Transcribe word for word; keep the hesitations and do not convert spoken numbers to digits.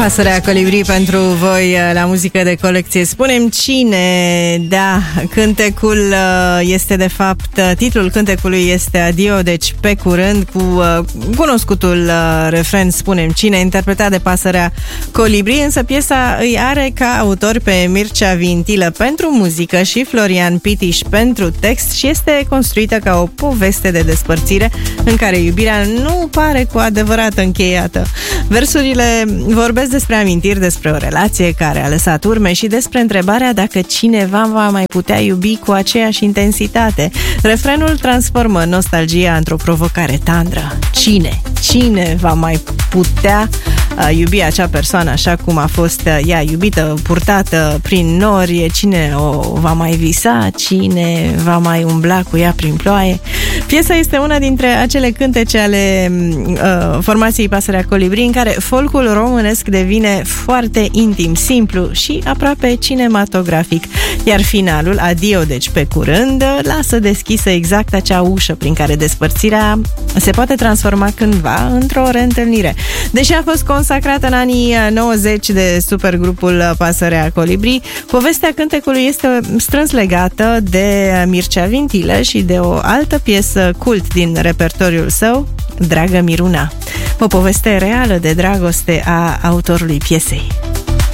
Pasărea Colibri pentru voi la muzică de colecție. Spune-mi cine, da, cântecul este de fapt, titlul cântecului este Adio, deci pe curând, cu cunoscutul refren Spune-mi cine, interpretat de Pasărea Colibri, însă piesa îi are ca autor pe Mircea Vintilă pentru muzică și Florian Pitiș pentru text și este construită ca o poveste de despărțire în care iubirea nu pare cu adevărat încheiată. Versurile vorbesc despre amintiri, despre o relație care a lăsat urme și despre întrebarea dacă cineva va mai putea iubi cu aceeași intensitate. Refrenul transformă nostalgia într-o provocare tandră. Cine? Cine va mai putea uh, iubi acea persoană așa cum a fost uh, ea iubită, purtată prin nori? Cine o va mai visa? Cine va mai umbla cu ea prin ploaie? Piesa este una dintre acele cântece ale uh, formației Pasărea Colibri în care folcul românesc devine foarte intim, simplu și aproape cinematografic. Iar finalul, Adio, deci pe curând, lasă deschisă exact acea ușă prin care despărțirea se poate transforma cândva într-o reîntâlnire. Deși a fost consacrată în anii nouăzeci de supergrupul Pasărea Colibri, povestea cântecului este strâns legată de Mircea Vintilă și de o altă piesă cult din repertoriul său, Dragă Miruna, o poveste reală de dragoste a autorului piesei.